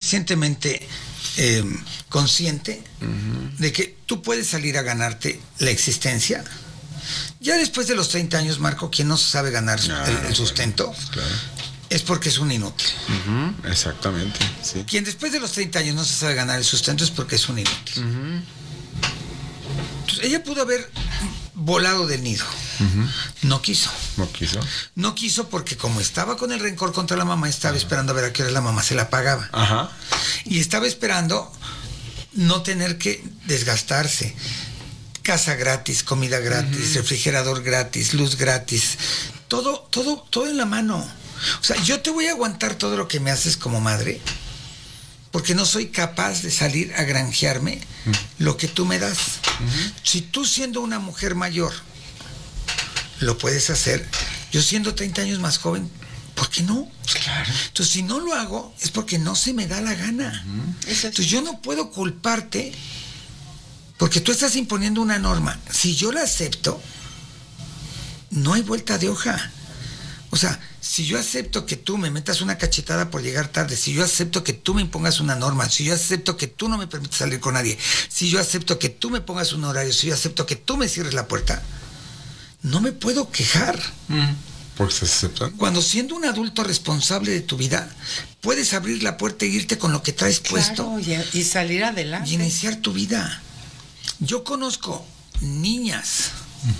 suficientemente consciente de que tú puedes salir a ganarte la existencia. Ya después de los 30 años, Marco, quien no sabe ganar el sustento, claro, es porque es un inútil. Exactamente, sí. Quien después de los 30 años no se sabe ganar el sustento es porque es un inútil. Entonces, ella pudo haber volado del nido. No quiso. ¿No quiso? No quiso porque como estaba con el rencor contra la mamá, estaba esperando a ver a qué hora la mamá se la pagaba. Ajá. Y estaba esperando no tener que desgastarse. Casa gratis, comida gratis, refrigerador gratis, luz gratis. Todo en la mano. O sea, yo te voy a aguantar todo lo que me haces como madre porque no soy capaz de salir a granjearme lo que tú me das. Si tú siendo una mujer mayor lo puedes hacer, yo siendo 30 años más joven, ¿por qué no? Claro. Entonces, si no lo hago, es porque no se me da la gana. Entonces, yo no puedo culparte porque tú estás imponiendo una norma. Si yo la acepto, no hay vuelta de hoja. O sea, si yo acepto que tú me metas una cachetada por llegar tarde, si yo acepto que tú me impongas una norma, si yo acepto que tú no me permites salir con nadie, si yo acepto que tú me pongas un horario, si yo acepto que tú me cierres la puerta, no me puedo quejar. Porque se aceptan. Cuando siendo un adulto responsable de tu vida, puedes abrir la puerta e irte con lo que traes puesto. Y salir adelante. Y iniciar tu vida. Yo conozco niñas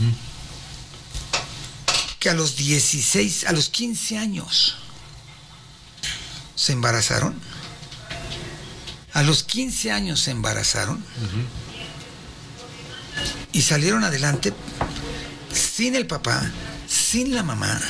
que a los 16, a los 15 años se embarazaron. A los 15 años se embarazaron y salieron adelante sin el papá, sin la mamá,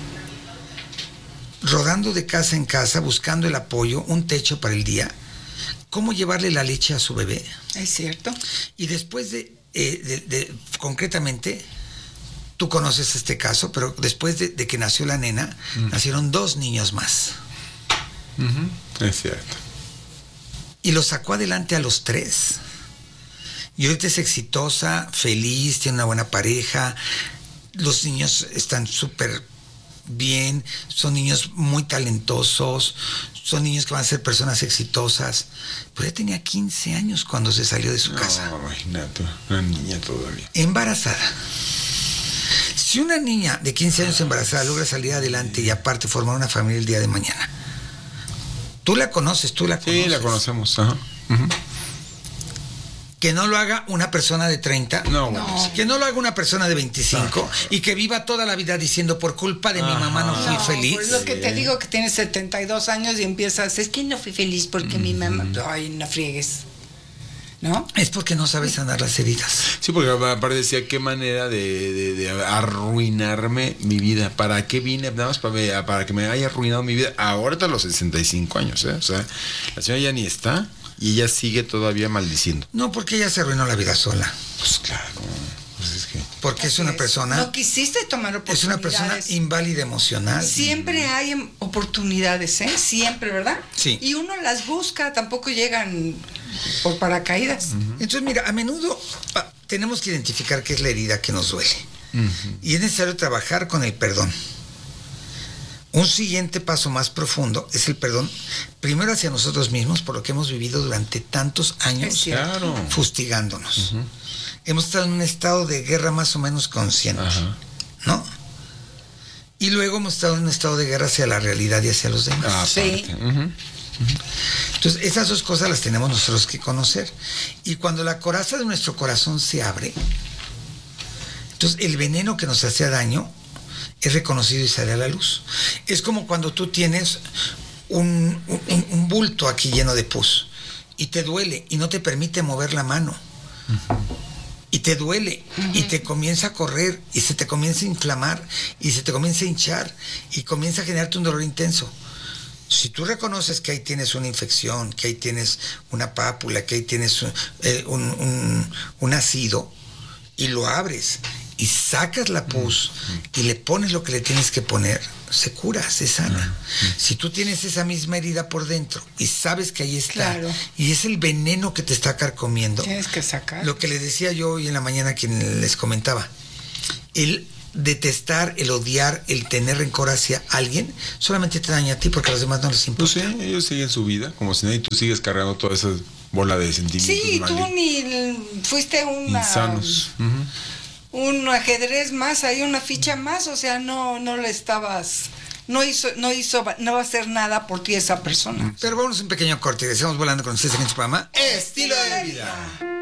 rodando de casa en casa, buscando el apoyo, un techo para el día, cómo llevarle la leche a su bebé. Es cierto. Y después de concretamente, tú conoces este caso, pero después de que nació la nena, nacieron 2 niños más. Es cierto. Y lo sacó adelante a los 3. Y ahorita es exitosa, feliz, tiene una buena pareja. Los niños están súper bien, son niños muy talentosos, son niños que van a ser personas exitosas. Pero ella tenía 15 años cuando se salió de su casa. Imagínate, una niña todavía. Embarazada. Si una niña de 15 años embarazada logra salir adelante y aparte formar una familia el día de mañana, tú la conoces. Sí, la conocemos. Ajá. Que no lo haga una persona de 30. No. Que no lo haga una persona de 25 y que viva toda la vida diciendo por culpa de mi mamá no fui feliz. Pues lo que te digo, que tienes 72 años y empiezas, es que no fui feliz porque mi mamá, ay, no friegues, ¿no? Es porque no sabes sanar las heridas. Sí, porque aparte decía, qué manera de arruinarme mi vida. ¿Para qué vine? Nada más para que me haya arruinado mi vida. Ahorita a los 65 años, ¿eh? O sea, la señora ya ni está. Y ella sigue todavía maldiciendo. No, porque ella se arruinó la vida sola. Pues claro. Pues es que... Porque es una persona... No quisiste tomar oportunidades. Es una persona inválida emocional. Siempre hay oportunidades, ¿eh? Siempre, ¿verdad? Sí. Y uno las busca, tampoco llegan por paracaídas. Entonces, mira, a menudo tenemos que identificar qué es la herida que nos duele. Y es necesario trabajar con el perdón. Un siguiente paso más profundo es el perdón, primero hacia nosotros mismos, por lo que hemos vivido durante tantos años fustigándonos. Hemos estado en un estado de guerra más o menos consciente, ¿no? Y luego hemos estado en un estado de guerra hacia la realidad y hacia los demás. Sí. Entonces, esas 2 cosas las tenemos nosotros que conocer. Y cuando la coraza de nuestro corazón se abre, entonces el veneno que nos hacía daño es reconocido y sale a la luz. Es como cuando tú tienes un bulto aquí lleno de pus y te duele y no te permite mover la mano. Y te duele y te comienza a correr y se te comienza a inflamar y se te comienza a hinchar y comienza a generarte un dolor intenso. Si tú reconoces que ahí tienes una infección, que ahí tienes una pápula, que ahí tienes un ácido y lo abres y sacas la pus y le pones lo que le tienes que poner, se cura, se sana. Si tú tienes esa misma herida por dentro y sabes que ahí está, y es el veneno que te está carcomiendo, tienes que sacar. Lo que les decía yo hoy en la mañana, quien les comentaba, detestar, el odiar, el tener rencor hacia alguien, solamente te daña a ti porque a los demás no les importa. Pues sí, ellos siguen su vida, como si nadie, tú sigues cargando toda esa bola de sentimientos. Sí, tú ni fuiste insanos. Un ajedrez más, hay una ficha más, o sea, no le estabas, no va a hacer nada por ti esa persona. Pero vamos a un pequeño corte y estamos volando con ustedes en su programa Estilo de Vida.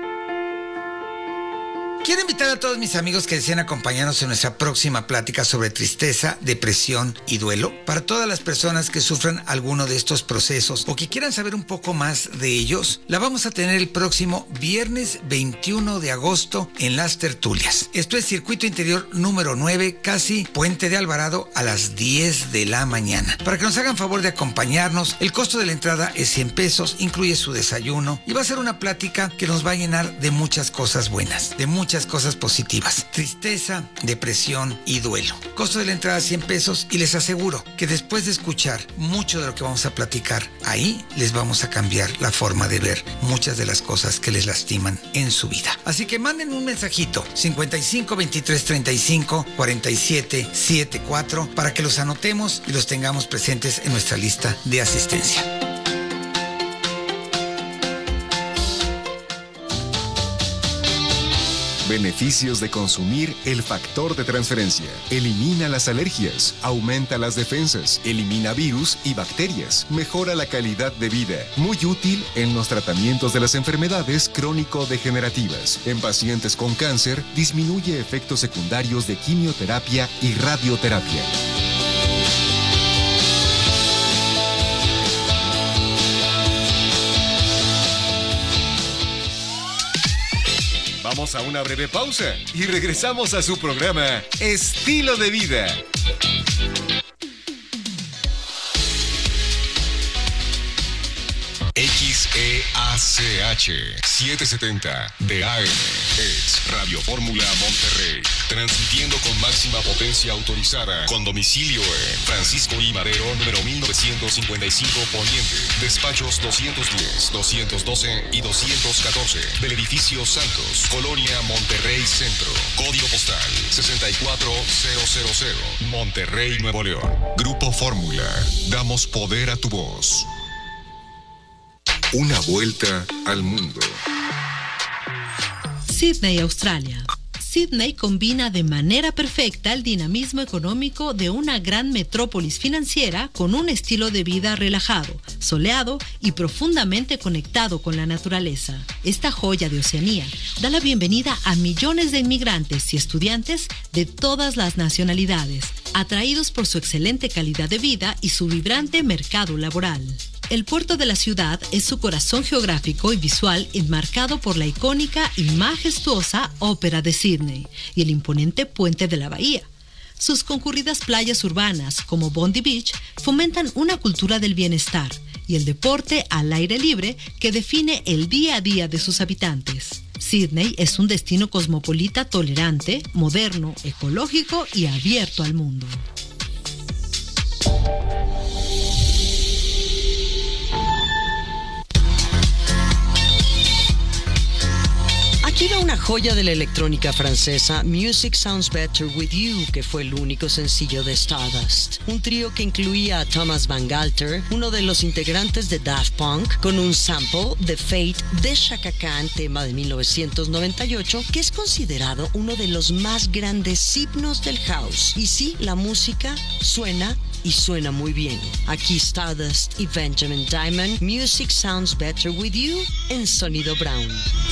Quiero invitar a todos mis amigos que deseen acompañarnos en nuestra próxima plática sobre tristeza, depresión y duelo. Para todas las personas que sufran alguno de estos procesos o que quieran saber un poco más de ellos, la vamos a tener el próximo viernes 21 de agosto en Las Tertulias. Esto es Circuito Interior número 9, casi Puente de Alvarado, a las 10 de la mañana. Para que nos hagan favor de acompañarnos, el costo de la entrada es 100 pesos, incluye su desayuno y va a ser una plática que nos va a llenar de muchas cosas buenas, de muchas cosas positivas: tristeza, depresión y duelo. Costo de la entrada 100 pesos y les aseguro que después de escuchar mucho de lo que vamos a platicar ahí, les vamos a cambiar la forma de ver muchas de las cosas que les lastiman en su vida. Así que manden un mensajito 55 23 35 47 74 para que los anotemos y los tengamos presentes en nuestra lista de asistencia. Beneficios de consumir el factor de transferencia. Elimina las alergias, aumenta las defensas, elimina virus y bacterias, mejora la calidad de vida. Muy útil en los tratamientos de las enfermedades crónico-degenerativas. En pacientes con cáncer, disminuye efectos secundarios de quimioterapia y radioterapia. Vamos a una breve pausa y regresamos a su programa Estilo de Vida. XEACH 770 de AM es Radio Fórmula Monterrey, transmitiendo con máxima potencia autorizada, con domicilio en Francisco I. Madero, número 1955 Poniente, despachos 210, 212 y 214 del edificio Santos, Colonia Monterrey Centro, código postal 64000, Monterrey, Nuevo León. Grupo Fórmula, damos poder a tu voz. Una vuelta al mundo. Sydney, Australia. Sydney combina de manera perfecta el dinamismo económico de una gran metrópolis financiera con un estilo de vida relajado, soleado y profundamente conectado con la naturaleza. Esta joya de Oceanía da la bienvenida a millones de inmigrantes y estudiantes de todas las nacionalidades, atraídos por su excelente calidad de vida y su vibrante mercado laboral. El puerto de la ciudad es su corazón geográfico y visual, enmarcado por la icónica y majestuosa Ópera de Sydney y el imponente puente de la bahía. Sus concurridas playas urbanas, como Bondi Beach, fomentan una cultura del bienestar y el deporte al aire libre que define el día a día de sus habitantes. Sydney es un destino cosmopolita tolerante, moderno, ecológico y abierto al mundo. Aquí va una joya de la electrónica francesa, Music Sounds Better With You, que fue el único sencillo de Stardust. Un trío que incluía a Thomas Bangalter, uno de los integrantes de Daft Punk, con un sample de Fate de Chaka Khan, tema de 1998, que es considerado uno de los más grandes himnos del house. Y sí, la música suena y suena muy bien. Aquí Stardust y Benjamin Diamond, Music Sounds Better With You en Sonido Brown.